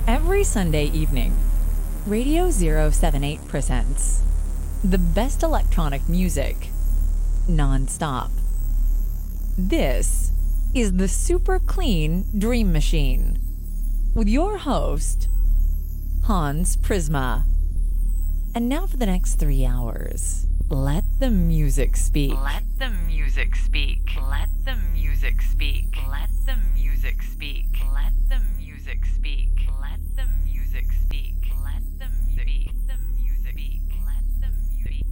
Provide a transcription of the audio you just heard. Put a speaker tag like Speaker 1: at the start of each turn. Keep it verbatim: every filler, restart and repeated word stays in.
Speaker 1: Every Sunday evening, Radio zero seven eight presents the best electronic music non-stop. This is the Super Clean Dream Machine with your host, Hans Prisma. And now for the next three hours, let the music speak. Let the music speak. Let the music speak.